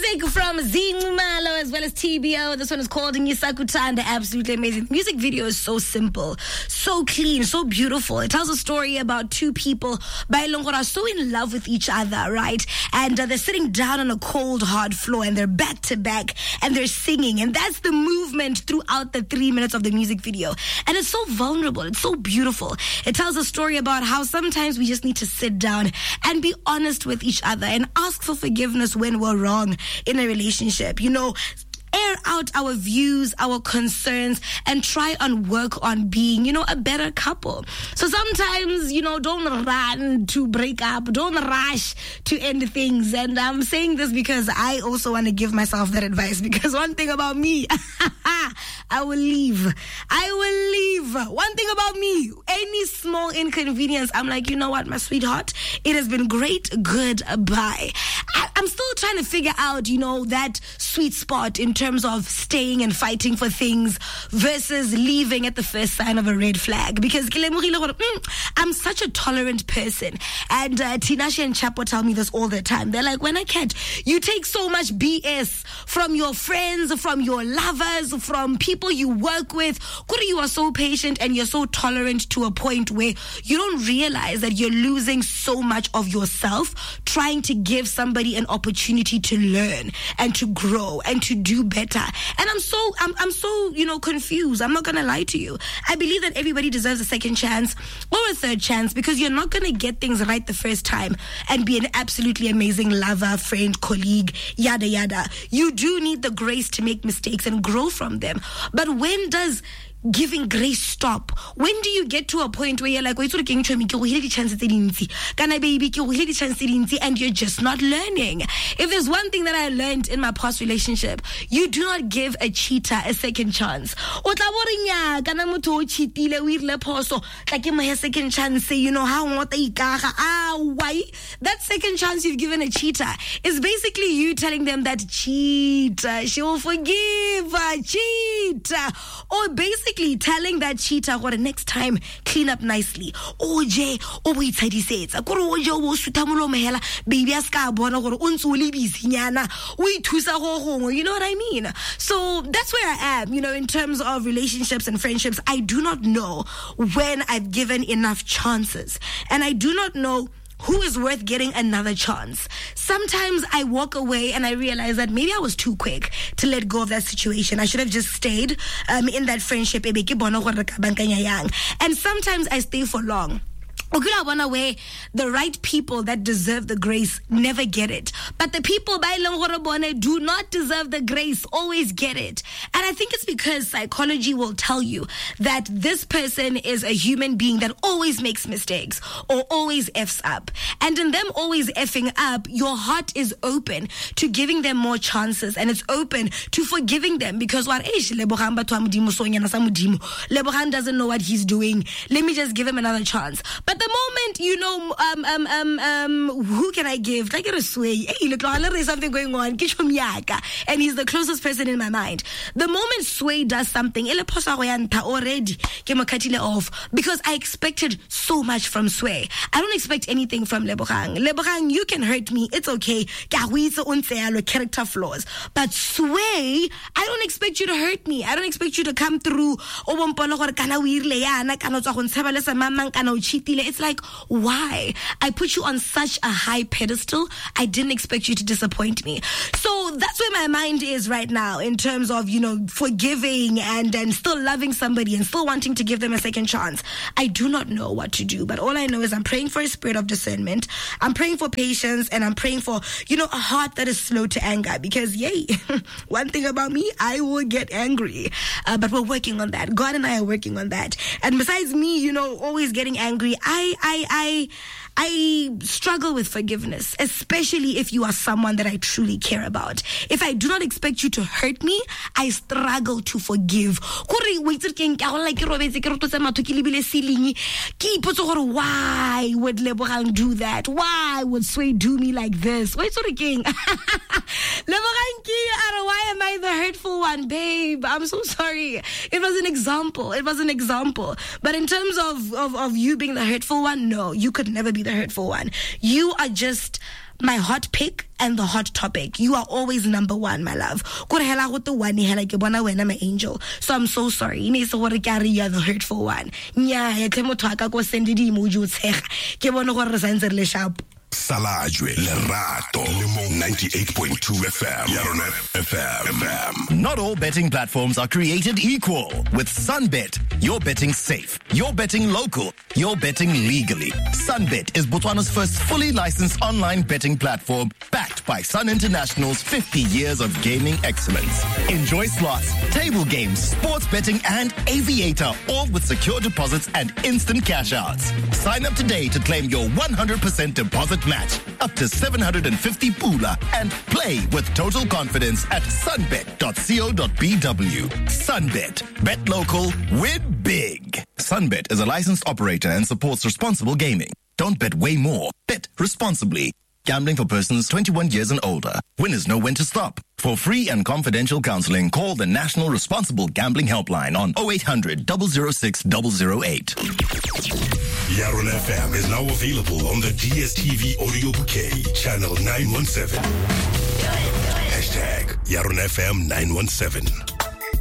Music from Zingumalo as well as TBO. This one is called Ngisakutanda. Absolutely amazing. The music video is so simple, so clean, so beautiful. It tells a story about two people are so in love with each other, right? And they're sitting down on a cold, hard floor and they're back to back and they're singing. And that's the movement throughout the 3 minutes of the music video. And it's so vulnerable. It's so beautiful. It tells a story about how sometimes we just need to sit down and be honest with each other and ask for forgiveness when we're wrong in a relationship. You know, air out our views, our concerns, and try and work on being, a better couple. So sometimes, don't run to break up, don't rush to end things. And I'm saying this because I also want to give myself that advice, because one thing about me, I will leave. One thing about me, any small inconvenience, I'm like, you know what, my sweetheart, it has been great, goodbye. I'm still trying to figure out, that sweet spot in terms of staying and fighting for things versus leaving at the first sign of a red flag. Because I'm such a tolerant person. And Tinashe and Chapo tell me this all the time. They're like, when I can't, you take so much BS from your friends, from your lovers, from people you work with. You are so patient and you're so tolerant to a point where you don't realize that you're losing so much of yourself trying to give somebody an opportunity to learn and to grow and to do better. And I'm so confused. I'm not gonna lie to you. I believe that everybody deserves a second chance or a third chance, because you're not gonna get things right the first time and be an absolutely amazing lover, friend, colleague, yada yada. You do need the grace to make mistakes and grow from them. But when does giving grace stop? When do you get to a point where you're like, and you're just not learning? If there's one thing that I learned in my past relationship, you do not give a cheater a second chance. Why? That second chance you've given a cheater is basically you telling them that cheater, she will forgive, cheater. Or basically telling that cheater, what, next time clean up nicely. Baby, you know what I mean? So that's where I am, in terms of relationships and friendships. I do not know when I've given enough chances, and I do not know who is worth getting another chance. Sometimes I walk away and I realize that maybe I was too quick to let go of that situation. I should have just stayed in that friendship. And sometimes I stay for long. Where the right people that deserve the grace never get it, but the people do not deserve the grace always get it. And I think it's because psychology will tell you that this person is a human being that always makes mistakes or always F's up, and in them always F'ing up, your heart is open to giving them more chances, and it's open to forgiving them, because Lebogang doesn't know what he's doing, let me just give him another chance. But the moment, who can I give? Like, hey, look, there's something going on, and he's the closest person in my mind. The moment Sway does something, already off, because I expected so much from Sway. I don't expect anything from Lebogang. Lebogang, you can hurt me, it's okay. Character flaws. But Sway, I don't expect you to hurt me. I don't expect you to come through. It's like, why? I put you on such a high pedestal. I didn't expect you to disappoint me. So that's where my mind is right now, in terms of, forgiving and still loving somebody and still wanting to give them a second chance. I do not know what to do, but all I know is I'm praying for a spirit of discernment. I'm praying for patience, and I'm praying for, a heart that is slow to anger, because one thing about me, I will get angry. But we're working on that. God and I are working on that. And besides me, always getting angry, I struggle with forgiveness, especially if you are someone that I truly care about. If I do not expect you to hurt me, I struggle to forgive. Why would Lebogang do that? Why would Sway do me like this? Why am I the hurtful one, babe? I'm so sorry. It was an example. But in terms of you being the hurtful one, no, you could never be the hurtful one. You are just my hot pick and the hot topic. You are always number one, my love. My angel. So I'm so sorry. You are the hurtful one. Salajwe Lerato 98.2 FM. FM. Not all betting platforms are created equal. With Sunbet, you're betting safe, you're betting local, you're betting legally. Sunbet is Botswana's first fully licensed online betting platform backed by Sun International's 50 years of gaming excellence. Enjoy slots, table games, sports betting, and aviator, all with secure deposits and instant cash outs. Sign up today to claim your 100% deposit match up to 750 pula and play with total confidence at sunbet.co.bw. Sunbet. Bet local, win big. Sunbet is a licensed operator and supports responsible gaming. Don't bet way more. Bet responsibly. Gambling for persons 21 years and older. Winners know when to stop. For free and confidential counseling, call the National Responsible Gambling Helpline on 0800 006 008. Yaron FM is now available on the DSTV audio bouquet, channel 917. Hashtag Yaron FM 917.